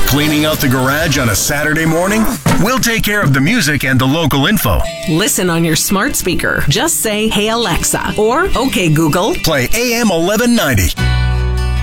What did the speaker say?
Cleaning out the garage on a Saturday morning? We'll take care of the music and the local info. Listen on your smart speaker. Just say, "Hey Alexa," or "Okay Google." Play AM 1190.